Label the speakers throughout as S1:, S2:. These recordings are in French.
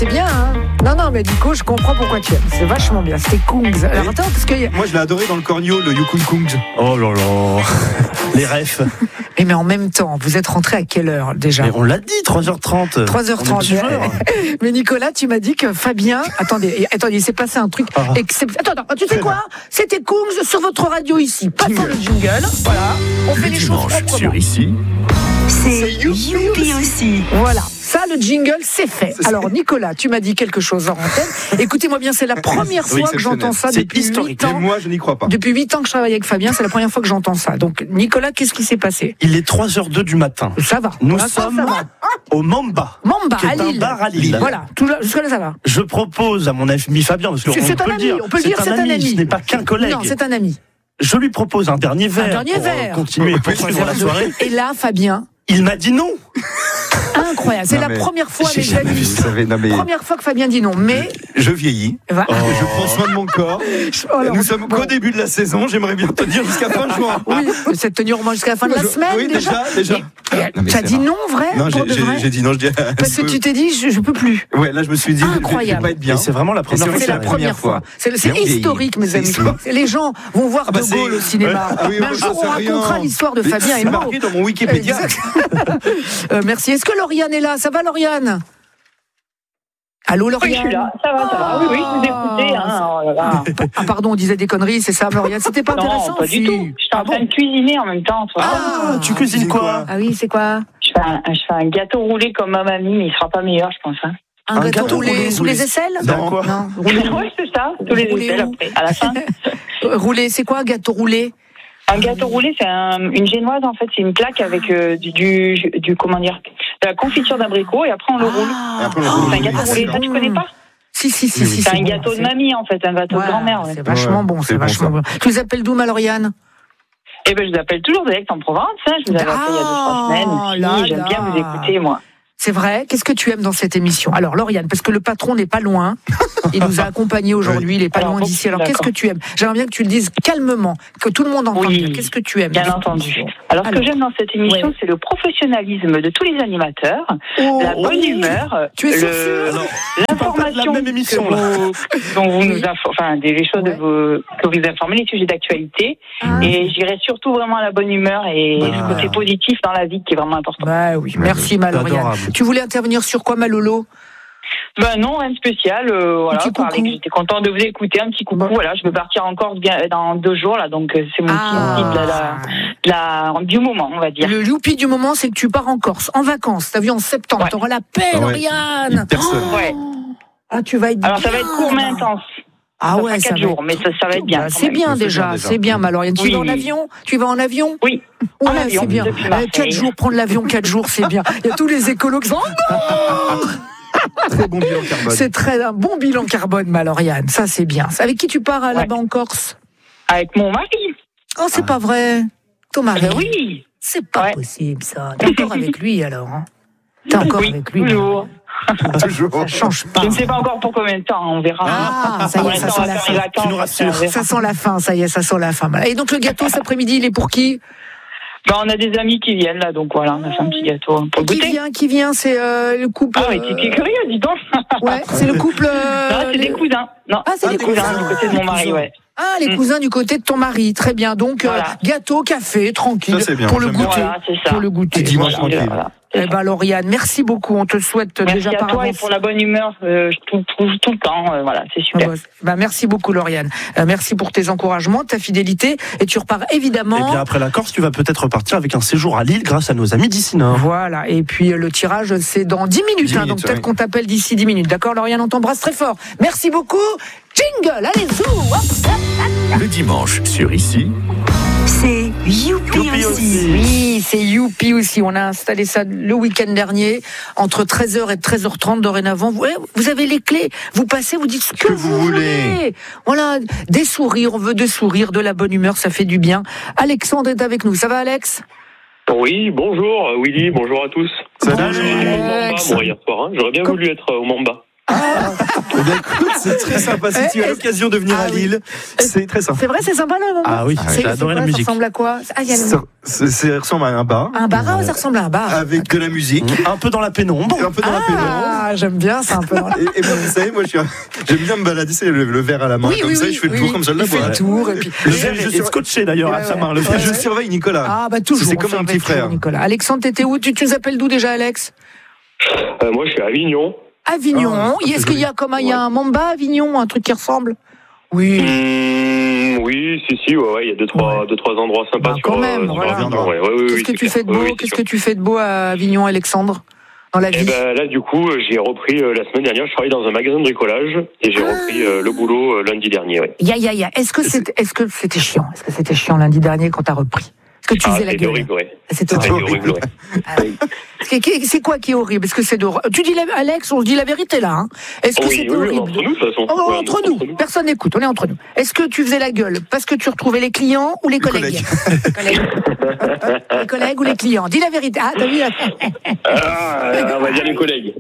S1: c'est bien, hein. Non, mais du coup, je comprends pourquoi tu aimes. C'est vachement bien. C'était Kungs. Alors attends, parce que...
S2: Moi, je l'ai adoré dans le cornio, le Yukon Kungs.
S3: Oh là là. Les refs.
S1: Mais en même temps, vous êtes rentré à quelle heure déjà ?
S3: Mais on l'a dit, 3h30.
S1: 3h30. Mais Nicolas, tu m'as dit que Fabien... Attendez, il s'est passé un truc exceptionnel. Attends, tu sais quoi ? C'était Kungs sur votre radio ici. Passons le jingle. Voilà. On fait les choses proprement.
S3: Sur ici.
S4: C'est Youpi aussi.
S1: Voilà. Ça, le jingle, c'est fait. Alors, Nicolas, tu m'as dit quelque chose en antenne. Écoutez-moi bien, c'est la première fois que j'entends ça depuis 8 ans.
S2: Et moi, je n'y crois pas.
S1: Depuis 8 ans que je travaille avec Fabien, c'est la première fois que j'entends ça. Donc, Nicolas, qu'est-ce qui s'est passé ?
S3: Il est 3h02 du matin.
S1: Ça va.
S3: Nous sommes au Mamba.
S1: Mamba,
S3: qui est
S1: à Lille.
S3: un bar à Lille.
S1: Voilà, jusque-là, ça va.
S3: Je propose à mon ami Fabien, parce qu'on peut le dire.
S1: On peut le dire, c'est un ami.
S3: Ce n'est pas qu'un collègue.
S1: Non, c'est un ami.
S3: Je lui propose un dernier verre. Continuer pour poursuivre la soirée.
S1: Et là, Fabien...
S3: Il m'a dit non.
S1: Incroyable, c'est la première fois, les amis. Première fois que Fabien dit non, mais...
S2: Je vieillis, je prends soin de mon corps. Nous sommes qu'au début de la saison, j'aimerais bien tenir jusqu'à fin juin.
S1: Oui, c'est tenir au moins jusqu'à la fin de la semaine.
S2: Oui, déjà.
S1: Tu as dit non, vrai ?
S2: Non, j'ai dit non, je dis...
S1: Parce que tu t'es dit, je peux plus.
S2: Ouais, là, je me suis dit,
S1: incroyable.
S2: Je vais pas être bien.
S3: C'est vraiment la première fois.
S1: C'est la première fois. C'est historique, mes amis. Les gens vont voir De Gaulle au cinéma. Mais un jour, on racontera l'histoire de Fabien et moi.
S2: C'est marqué dans mon Wikipédia.
S1: Merci. Est-ce que Lauriane est là ? Ça va, Lauriane ? Allô, Lauriane ?
S5: Oui, je suis là. Ça va. Oui, je vous écoutais.
S1: Ah, pardon, on disait des conneries, c'est ça, Lauriane. C'était pas intéressant ?
S5: Non, pas du tout. Je suis en train de cuisiner en même temps.
S3: Tu cuisines quoi ?
S1: Ah oui, c'est quoi ?
S5: Je fais un gâteau roulé comme ma mamie, mais il sera pas meilleur, je pense. Hein.
S1: Un gâteau roulé sous les aisselles ?
S3: Non,
S5: oui, c'est ça. Sous les aisselles après, à la fin.
S1: Roulé, c'est quoi, gâteau roulé ?
S5: Un gâteau roulé, c'est une génoise en fait, c'est une plaque avec du comment dire, de la confiture d'abricot et après on le roule. C'est un gâteau roulé, ça tu connais pas ?
S1: Si.
S5: C'est un gâteau de mamie en fait, un gâteau de grand-mère.
S1: C'est vachement bon, c'est vachement bon. Tu les appelles d'où, ma Lauriane ?
S5: Eh ben je les appelle toujours d'Aix-en-Provence. Je vous avais appelé il y a 2-3 semaines. J'aime bien vous écouter moi.
S1: C'est vrai. Qu'est-ce que tu aimes dans cette émission ? Alors, Lauriane, parce que le patron n'est pas loin. Il nous a accompagnés aujourd'hui. Il n'est pas loin d'ici. Alors, qu'est-ce que tu aimes ? J'aimerais bien que tu le dises calmement, que tout le monde entende bien. Qu'est-ce que tu aimes ?
S5: Bien entendu. Alors, ce que j'aime dans cette émission, c'est le professionnalisme de tous les animateurs, la bonne humeur,
S1: tu es
S5: l'information, dont vous nous informez, des choses que vous informez, les sujets d'actualité. Et j'irai surtout vraiment à la bonne humeur et ce côté positif dans la vie qui est vraiment important.
S1: Bah oui, merci, ma Lauriane. Tu voulais intervenir sur quoi, ma Lolo ?
S5: Ben non, rien de spécial. J'étais contente de vous écouter. Un petit coucou. Voilà, je vais partir encore dans 2 jours là, donc c'est mon petit du moment, on va dire.
S1: Le youpi du moment, c'est que tu pars en Corse, en vacances. T'as vu, en septembre, t'auras la paix, Lauriane. Tu vas être.
S5: Alors ça va être court mais intense.
S1: Ah ouais,
S5: 4 jours, mais ça va être bien.
S1: C'est bien déjà, c'est bien, ma Lauriane. Tu vas en avion ? Tu vas en avion ?
S5: Oui.
S1: En avion, c'est bien. 4 jours, prendre l'avion 4 jours, c'est bien. Il y a tous les écolos qui sont...
S2: Très bon bilan carbone.
S1: C'est un bon bilan carbone, ma Lauriane. Ça, c'est bien. Avec qui tu pars là-bas en Corse ?
S5: Avec mon mari.
S1: Oh, c'est pas vrai. Ton mari ?
S5: Oui.
S1: C'est pas possible, ça. T'es encore avec lui, alors, hein ? T'es encore avec lui ?
S5: Toujours.
S1: Ça change pas.
S5: Je ne sais pas encore pour combien de temps, on verra.
S1: Ça y est, ça sent la fin. Ça sent la fin, ça y est, ça sent la fin. Et donc le gâteau cet après-midi, il est pour qui ?
S5: On a des amis qui viennent là, donc voilà, on a fait un petit gâteau pour goûter.
S1: Qui vient, c'est le couple.
S5: Ah oui, t'es curieux, dis donc.
S1: Ouais, c'est le couple.
S5: Non, c'est des cousins. Non, c'est des cousins du côté de mon mari, ouais.
S1: Ah, les cousins du côté de ton mari, très bien. Donc gâteau, café, tranquille, pour le goûter.
S5: Voilà, c'est ça.
S1: Pour le goûter.
S2: Dimanche tranquille.
S1: Eh ben, Lauriane, merci beaucoup. On te souhaite déjà par avance.
S5: Merci à toi et pour la bonne humeur tout le temps. Voilà, c'est super.
S1: Merci beaucoup, Lauriane. Merci pour tes encouragements, ta fidélité. Et tu repars évidemment.
S3: Et bien après la Corse, tu vas peut-être repartir avec un séjour à Lille grâce à nos amis d'ici Nord.
S1: Voilà. Et puis le tirage, c'est dans 10 minutes. Donc peut-être qu'on t'appelle d'ici 10 minutes. D'accord, Lauriane, on t'embrasse très fort. Merci beaucoup. Jingle, allez, zou.
S6: Le dimanche sur Ici.
S4: C'est Youpi aussi.
S1: Oui, c'est Youpi aussi. On a installé ça le week-end dernier, entre 13h et 13h30 dorénavant. Vous avez les clés. Vous passez, vous dites ce que vous voulez. Voilà, des sourires. On veut des sourires, de la bonne humeur, ça fait du bien. Alexandre est avec nous. Ça va, Alex ?
S7: Oui, bonjour Willy, bonjour à tous.
S1: Salut Alex.
S7: Hier soir, j'aurais bien voulu être au Mamba.
S2: Écoute, c'est très sympa. Si tu as l'occasion de venir à Lille, c'est très sympa.
S1: C'est vrai, c'est sympa le moment.
S3: Ah oui, j'ai adoré la musique.
S1: Ça ressemble à quoi?
S2: Ça ressemble à un bar.
S1: Un bar, ça ressemble à un bar.
S2: Avec de la musique.
S3: Un peu dans la pénombre.
S1: Ah, j'aime bien ça, un peu.
S2: Et moi, vous savez, j'aime bien me balader, c'est le verre à la main. Comme ça, je fais le tour comme ça de la boîte.
S1: Je fais le tour. Et puis,
S3: je suis scotché d'ailleurs à sa main.
S2: Je surveille Nicolas.
S1: Ah, bah toujours.
S2: C'est comme un petit frère.
S1: Nicolas. Alexandre, t'étais où? Tu nous appelles d'où déjà, Alex?
S6: Moi, je suis à Avignon.
S1: Avignon. Est-ce qu'il y a il y a un Mamba à Avignon, un truc qui ressemble? Oui.
S6: Oui, si, ouais, il y a deux, trois endroits sympas.
S1: Quand même, voilà. Qu'est-ce que tu fais de beau? Qu'est-ce que tu fais de beau à Avignon, Alexandre? Dans la vie?
S6: Là, du coup, j'ai repris la semaine dernière. Je travaille dans un magasin de bricolage et j'ai repris le boulot lundi dernier. Ouais.
S1: Est-ce que c'était chiant? Est-ce que c'était chiant lundi dernier quand t'as repris? Est-ce que tu faisais la gueule?
S6: Horrible, ouais.
S1: C'était horrible. C'est quoi qui est horrible? Est-ce que c'est tu dis Alex, on se dit la vérité là. Hein. Est-ce que c'était horrible?
S6: Entre nous, de toute façon.
S1: Entre nous. Personne n'écoute. On est entre nous. Est-ce que tu faisais la gueule parce que tu retrouvais les clients ou les collègues? Les collègues ou les clients? Dis la vérité. Ah, t'as vu?
S6: On va dire les collègues.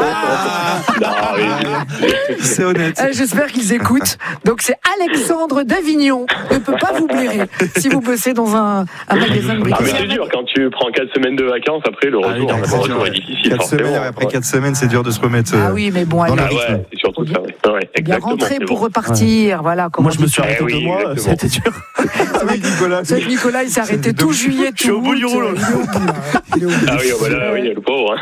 S2: C'est honnête.
S1: J'espère qu'ils écoutent. Donc c'est Alexandre d'Avignon. Ne peut pas vous blairer si vous bossez dans un magasin de bricolage.
S6: C'est dur quand tu prends 4 semaines de vacances. Après le retour est difficile.
S2: 4 semaines, après 4 semaines, c'est dur de se remettre.
S1: Ah oui, mais bon,
S6: c'est surtout ça.
S1: Bien rentrer pour repartir, voilà.
S3: Moi, je me suis arrêté 2 mois, c'était dur.
S2: Avec Nicolas.
S1: Nicolas, il s'est arrêté tout juillet, tout.
S3: Je suis au bout du rouleau.
S6: Ah oui, voilà, oui, le pauvre.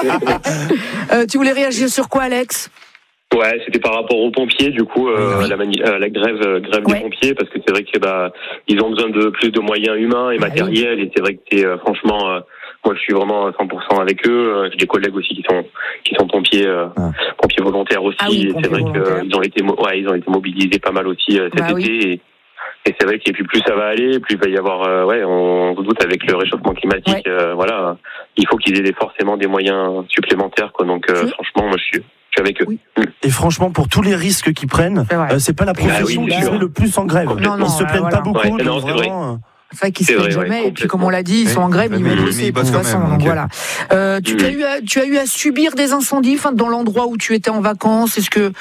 S1: Tu voulais réagir sur quoi, Alex?
S6: Ouais, c'était par rapport aux pompiers, du coup, la grève des pompiers, parce que c'est vrai que ils ont besoin de plus de moyens humains et matériels, et c'est vrai que c'est franchement, moi je suis vraiment 100% avec eux. J'ai des collègues aussi qui sont pompiers, pompiers volontaires aussi. Et c'est vrai qu'ils ont été mobilisés pas mal aussi cet été. Et c'est vrai que plus ça va aller, plus il va y avoir, on se doute avec le réchauffement climatique, il faut qu'ils aient forcément des moyens supplémentaires, quoi. Donc franchement, moi je suis avec eux. Oui.
S3: Et franchement, pour tous les risques qu'ils prennent, c'est pas la profession qui fait le plus en grève. Ils se plaignent pas beaucoup.
S6: Non, c'est vrai.
S1: C'est vrai qu'ils se plaignent jamais. Et puis, comme on l'a dit, ils sont en grève, ils veulent bosser de toute façon. Donc voilà. Tu as eu à subir des incendies, dans l'endroit où tu étais en vacances. Est-ce que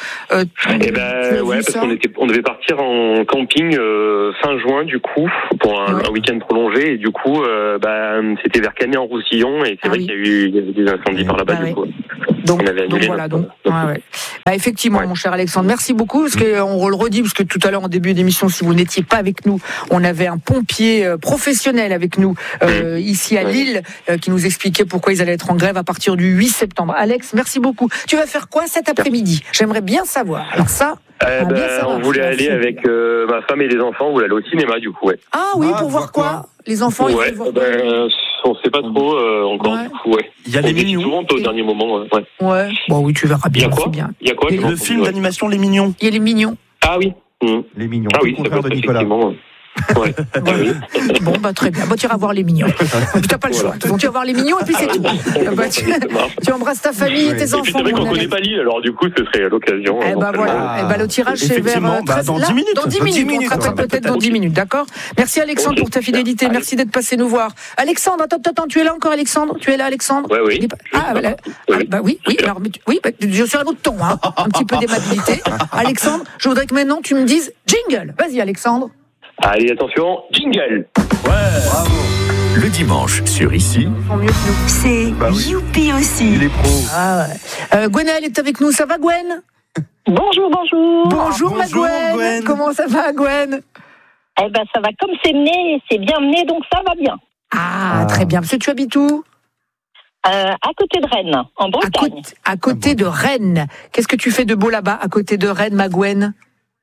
S6: parce qu'on devait partir en camping fin juin, du coup, pour un week-end prolongé. Et du coup, c'était vers Canet-en-Roussillon. Et c'est vrai qu'il y avait des incendies par là-bas, du coup.
S1: Donc effectivement, mon cher Alexandre, merci beaucoup, parce qu'on le redit, parce que tout à l'heure en début d'émission, si vous n'étiez pas avec nous, on avait un pompier professionnel avec nous ici à Lille qui nous expliquait pourquoi ils allaient être en grève à partir du 8 septembre. Alex, merci beaucoup. Tu vas faire quoi cet après-midi? J'aimerais bien savoir. Alors ça,
S6: on voulait aller avec ma femme et les enfants, on voulait aller au cinéma, du coup.
S1: Ah oui, pour voir quoi? Les enfants, ils veulent voir quoi?
S6: On sait pas trop encore, du coup,
S3: Il y a les Mignons.
S6: Souvent au dernier moment,
S1: Bon, oui, tu verras bien.
S6: Il y a quoi?
S3: Le film d'animation Les Mignons.
S1: Il y a Les Mignons.
S6: Ah oui.
S2: Les Mignons.
S6: Ah oui, c'est pas de Nicolas. Ouais.
S1: Bon, très bien. Tu iras voir Les Mignons. Tu n'as pas le choix. Tu vas voir Les Mignons et puis c'est tout. Tu embrasses ta famille et tes enfants.
S6: C'est vrai qu'on ne connaît pas Lille, alors du coup, ce serait l'occasion.
S1: Le tirage, c'est vers
S3: dans 10 minutes.
S1: Dans 10 minutes. On te rappelle peut-être dans 10 minutes, d'accord? Merci Alexandre pour ta fidélité. Merci d'être passé nous voir. Alexandre, attends, tu es là encore, Alexandre? Tu es là, Alexandre?
S6: Oui.
S1: Oui. Alors, je suis à un autre ton, un petit peu d'aimabilité. Alexandre, je voudrais que maintenant tu me dises jingle. Vas-y, Alexandre.
S6: Allez, attention, jingle.
S2: Bravo.
S7: Le dimanche, sur Ici.
S4: C'est Youpi aussi.
S2: Il est pro.
S1: Gwenaëlle est avec nous. Ça va, Gwen?
S5: Bonjour.
S1: Bonjour, ma Gwen. Comment ça va, Gwen?
S5: Ça va comme c'est mené, c'est bien mené, donc ça va bien.
S1: Très bien. Parce que tu habites où?
S5: À côté de Rennes, en Bretagne.
S1: À côté de Rennes. Qu'est-ce que tu fais de beau là-bas, à côté de Rennes, ma Gwen?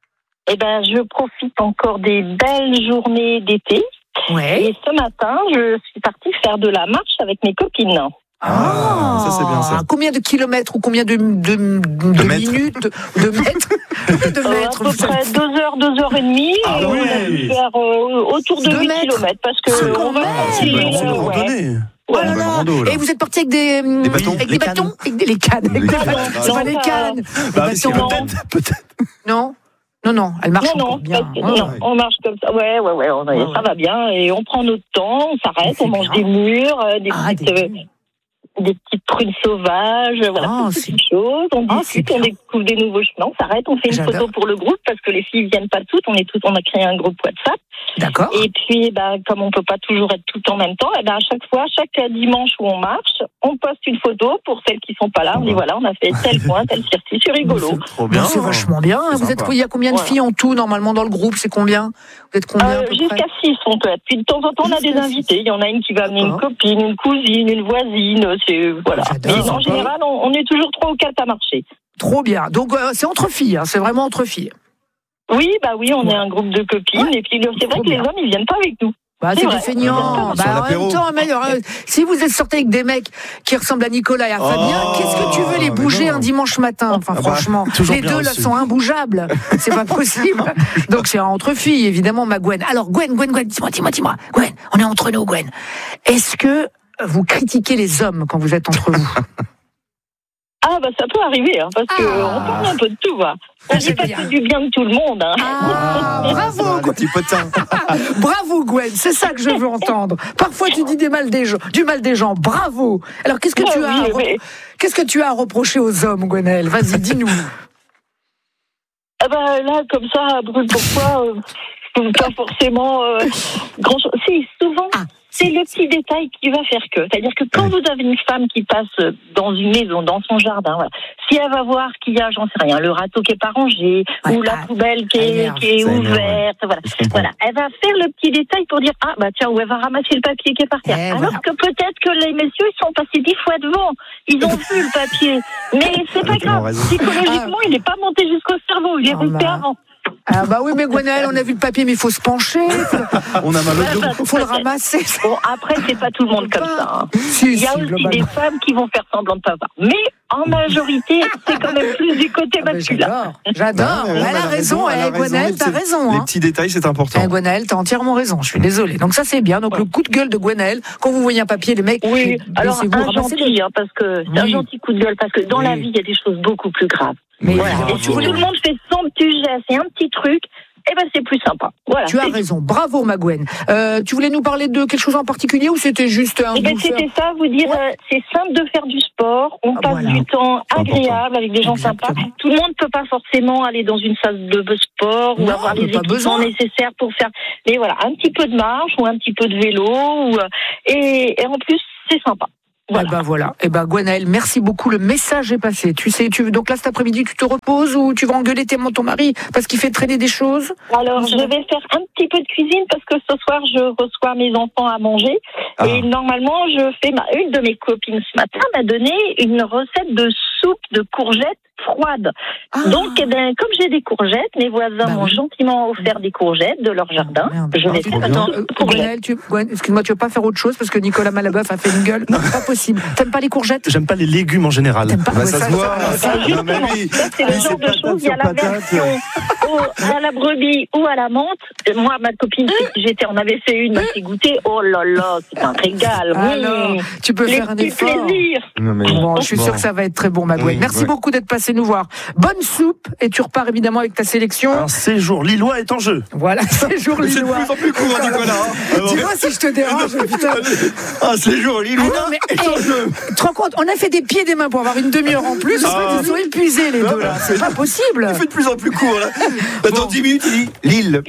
S5: Je profite encore des belles journées d'été.
S1: Ouais.
S5: Et ce matin, je suis partie faire de la marche avec mes copines.
S2: Ça c'est bien ça.
S1: Combien de kilomètres ou combien de minutes, de mètres,
S5: à peu près 2 heures, 2 heures et demie. On a dû faire autour de 8 kilomètres parce que
S3: c'est une randonnée.
S1: Et vous êtes parti avec des bâtons? Avec des bâtons? Avec des cannes. C'est pas les cannes.
S3: Peut-être.
S1: Non, elle marche bien.
S5: On marche comme ça. Ouais, ça va bien. Et on prend notre temps, on s'arrête, on mange des murs, des petites... des petites prunes sauvages, voilà, toutes ces choses. On discute, on découvre des nouveaux chemins, on s'arrête, on fait une photo pour le groupe parce que les filles viennent pas toutes, on a créé un groupe WhatsApp.
S1: D'accord.
S5: Et puis, comme on peut pas toujours être tout en même temps, à chaque fois, chaque dimanche où on marche, on poste une photo pour celles qui sont pas là. On dit voilà, on a fait tel point, tel circuit, c'est rigolo.
S3: C'est trop bien.
S1: C'est vachement bien. Il y a combien de filles en tout normalement dans le groupe? C'est combien? Vous êtes combien
S5: jusqu'à 6 on peut être. Puis de temps en temps, on a des invités. Il y en a une qui va amener une copine, une cousine, une voisine. Voilà. Mais en général, on est toujours 3 ou 4 à marcher.
S1: Trop bien. Donc c'est entre filles. C'est vraiment entre filles.
S5: Oui, on est un groupe de copines. Et puis c'est vrai que les hommes, ils viennent pas avec nous.
S1: C'est des feignants. En même temps, si vous êtes sortis avec des mecs qui ressemblent à Nicolas et à Fabien, qu'est-ce que tu veux les bouger un dimanche matin? Enfin, franchement, les deux là sont imbougeables. C'est pas possible. Donc c'est entre filles, évidemment, ma Gwen. Alors Gwen, dis-moi. Gwen, on est entre nous, Gwen. Est-ce que vous critiquez les hommes quand vous êtes entre vous?
S5: Ça peut arriver, parce qu'on parle un peu de tout, On dit pas que du bien de tout le monde,
S1: bravo, Gwen. Bravo, Gwen, c'est ça que je veux entendre. Parfois, tu dis du mal des gens. Bravo. Alors, qu'est-ce que tu as à reprocher aux hommes, Gwenaëlle? Vas-y, dis-nous.
S5: Là, comme ça, brûle pourquoi pas forcément grand-chose. Si, souvent... C'est le petit détail qui va faire que. C'est-à-dire que quand vous avez une femme qui passe dans une maison, dans son jardin, si elle va voir qu'il y a, j'en sais rien, le râteau qui est pas rangé, ou la poubelle qui est ouverte, voilà. Elle va faire le petit détail pour dire, ou elle va ramasser le papier qui est par terre. Alors que peut-être que les messieurs, ils sont passés 10 fois devant. Ils ont vu le papier. Mais c'est pas grave. Psychologiquement, il n'est pas monté jusqu'au cerveau. Il est resté avant.
S1: Oui, mais Gwenaëlle, on a vu le papier, mais il faut se pencher.
S3: On a mal au dos.
S1: Il faut le ramasser.
S5: Bon, après, c'est pas tout le monde comme ça. Il y a aussi des femmes qui vont faire semblant de pas voir. Mais en majorité, c'est quand même plus du côté masculin.
S1: J'adore. Elle a raison. Gwenaëlle, t'as raison.
S2: Les petits détails, c'est important.
S1: Gwenaëlle, t'as entièrement raison. Je suis désolée. Donc ça, c'est bien. Donc le coup de gueule de Gwenaëlle, quand vous voyez un papier, les mecs.
S5: Oui, alors un gentil, parce que c'est un gentil coup de gueule, parce que dans la vie, il y a des choses beaucoup plus graves. Mais et si tout le monde fait son petit geste et un petit truc, c'est plus sympa. Voilà.
S1: Tu as raison. Bravo, ma Gwen. Tu voulais nous parler de quelque chose en particulier ou c'était juste un
S5: c'était ça, vous dire, c'est simple de faire du sport. On passe du temps agréable avec des gens sympas. Tout le monde ne peut pas forcément aller dans une salle de sport ou avoir les équipements nécessaires pour faire. Mais voilà, un petit peu de marche ou un petit peu de vélo. Et en plus, c'est sympa.
S1: Voilà. Gwenaëlle, merci beaucoup. Le message est passé. Donc là, cet après-midi, tu te reposes ou tu vas engueuler ton mari parce qu'il fait traîner des choses?
S5: Alors, je vais faire un petit peu de cuisine parce que ce soir, je reçois mes enfants à manger. Et normalement, une de mes copines ce matin m'a donné une recette de soupe de courgettes froides. Donc, comme j'ai des courgettes, mes voisins m'ont gentiment offert des courgettes de leur jardin. Je vais faire
S1: Gwenaëlle, excuse-moi, tu veux pas faire autre chose parce que Nicolas Malabeuf a fait une gueule? Non, pas possible. T'aimes pas les courgettes?
S3: J'aime pas les légumes en général.
S2: Ça se voit.
S5: Ça, c'est le genre de choses. Il y a la version à la brebis ou à la menthe. Moi, ma copine, on avait fait une, m'a fait goûter. Oh là là, c'est un régal.
S1: Alors, tu peux faire un effort. Je suis sûre que ça va être très bon, ma Gwen. Merci beaucoup d'être passé nous voir. Bonne soupe et tu repars évidemment avec ta sélection.
S3: Un séjour lillois est en jeu.
S1: Voilà, séjour lillois.
S2: C'est de plus en plus court, Nicolas.
S1: Dis-moi si je te dérange, putain.
S2: Un séjour lillois est en jeu.
S1: Tu te rends compte, on a fait des pieds et des mains pour avoir une demi-heure en plus. En fait, ils sont épuisés les deux là. C'est pas possible.
S2: Il fait de plus en plus court là. Dans 10 minutes, il dit Lille.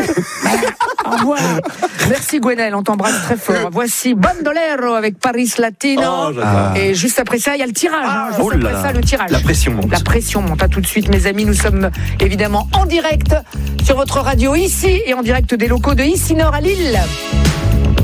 S1: Au revoir. Merci Gwenaëlle, on t'embrasse très fort. Voici Bandolero avec Paris Latino. Et juste après ça, il y a le tirage. Juste après ça, le tirage.
S2: La pression monte.
S1: La pression monte. À tout de suite, mes amis. Nous sommes évidemment en direct sur votre radio ici et en direct des locaux de Ici Nord à Lille.